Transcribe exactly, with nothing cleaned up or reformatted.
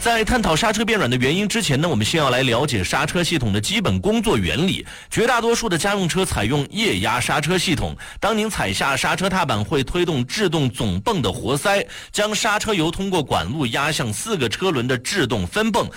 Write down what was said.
在探讨刹车变软的原因之前呢，我们先要来了解刹车系统的基本工作原理。绝大多数的家用车采用液压刹车系统，当您踩下刹车踏板，会推动制动总泵的活塞，将刹车油通过管路压向四个车轮的制动分泵，